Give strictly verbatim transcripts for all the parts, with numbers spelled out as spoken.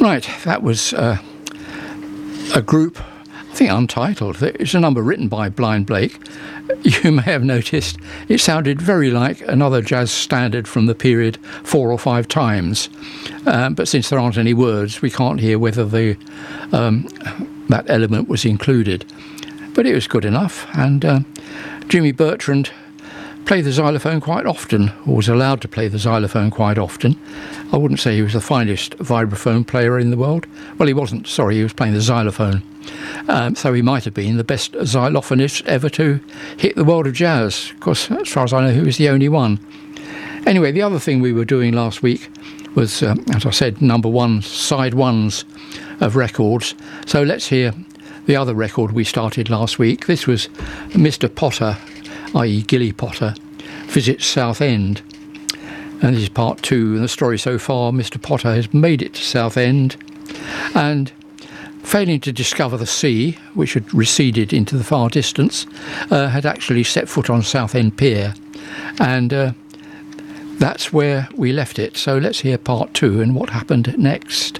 Right, that was uh, a group, I think untitled. It's a number written by Blind Blake. You may have noticed it sounded very like another jazz standard from the period Four or Five Times. Um, but since there aren't any words, we can't hear whether the um, that element was included. But it was good enough, and uh, Jimmy Bertrand played the xylophone quite often, or was allowed to play the xylophone quite often. I wouldn't say he was the finest vibraphone player in the world. Well, he wasn't, sorry, he was playing the xylophone. Um, so he might have been the best xylophonist ever to hit the world of jazz. Of course, as far as I know, he was the only one. Anyway, the other thing we were doing last week was, um, as I said, number one, side ones of records. So let's hear the other record we started last week. This was Mister Potter, that is. Gilly Potter, visits Southend. And this is part two. And the story so far, Mister Potter has made it to Southend and, failing to discover the sea, which had receded into the far distance, uh, had actually set foot on Southend Pier. And uh, that's where we left it. So let's hear part two and what happened next.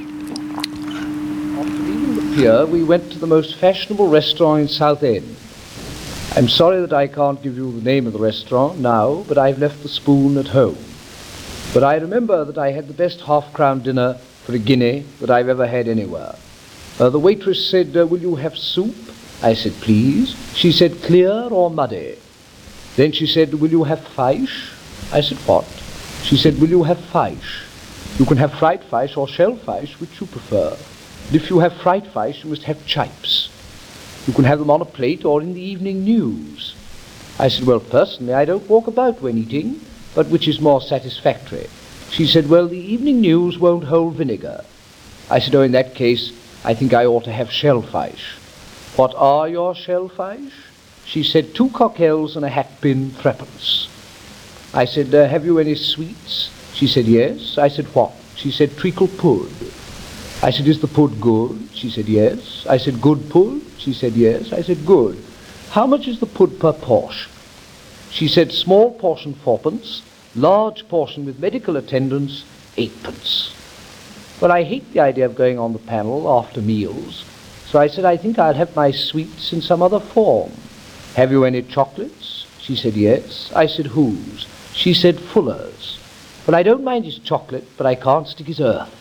After leaving the pier, we went to the most fashionable restaurant in Southend. I'm sorry that I can't give you the name of the restaurant now, but I've left the spoon at home. But I remember that I had the best half-crown dinner for a guinea that I've ever had anywhere. Uh, the waitress said, uh, will you have soup? I said, please. She said, clear or muddy? Then she said, will you have fish? I said, what? She said, will you have fish? You can have fried fish or shell fish, which you prefer. And if you have fried fish, you must have chipes. You can have them on a plate or in the evening news. I said, well, personally, I don't walk about when eating, but which is more satisfactory? She said, well, the evening news won't hold vinegar. I said, oh, in that case, I think I ought to have shellfish. What are your shellfish? She said, two cocktails and a hatpin, threepence. I said, uh, have you any sweets? She said, yes. I said, what? She said, treacle pud. I said, is the pud good? She said, yes. I said, good pud? She said, yes. I said, good. How much is the pud per portion? She said, small portion fourpence, large portion with medical attendance, eightpence. Well, I hate the idea of going on the panel after meals, so I said, I think I'll have my sweets in some other form. Have you any chocolates? She said, yes. I said, whose? She said, Fuller's. Well, I don't mind his chocolate, but I can't stick his earth.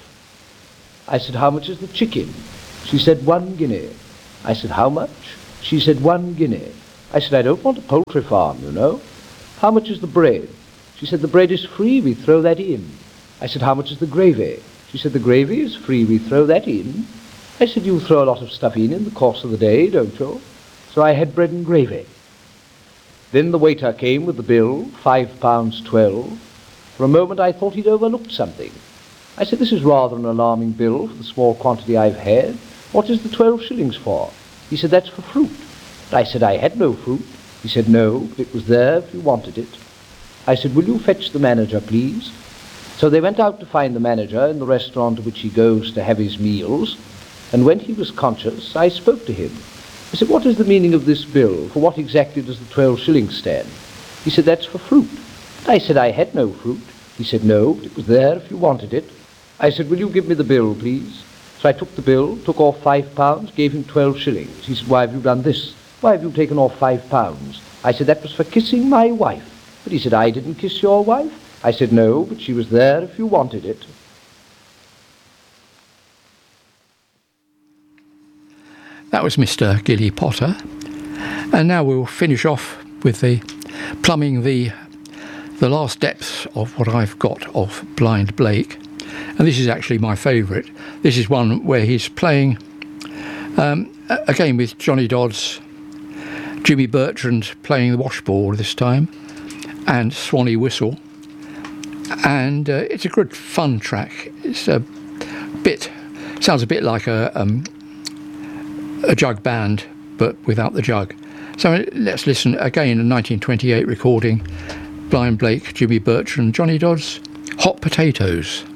I said, how much is the chicken? She said, one guinea. I said, how much? She said, one guinea. I said, I don't want a poultry farm, you know. How much is the bread? She said, the bread is free, we throw that in. I said, how much is the gravy? She said, the gravy is free, we throw that in. I said, you throw a lot of stuff in in the course of the day, don't you? So I had bread and gravy. Then the waiter came with the bill, five pounds twelve. For a moment I thought he'd overlooked something. I said, this is rather an alarming bill for the small quantity I've had. What is the twelve shillings for? He said, that's for fruit. I said, I had no fruit. He said, no, but it was there if you wanted it. I said, will you fetch the manager, please? So they went out to find the manager in the restaurant to which he goes to have his meals, and when he was conscious, I spoke to him. I said, what is the meaning of this bill? For what exactly does the twelve shillings stand? He said, that's for fruit. I said, I had no fruit. He said, no, but it was there if you wanted it. I said, will you give me the bill, please? So I took the bill, took off five pounds, gave him twelve shillings. He said, why have you done this? Why have you taken off five pounds? I said, that was for kissing my wife. But he said, I didn't kiss your wife. I said, no, but she was there if you wanted it. That was Mister Gilly Potter. And now we'll finish off with the plumbing the the last depths of what I've got of Blind Blake. And this is actually my favourite. This is one where he's playing, um, again with Johnny Dodds, Jimmy Bertrand playing the washboard this time, and Swanee Whistle. And uh, it's a good fun track. It's a bit, sounds a bit like a, um, a jug band, but without the jug. So let's listen again, a nineteen twenty-eight recording, Blind Blake, Jimmy Bertrand, Johnny Dodds, Hot Potatoes.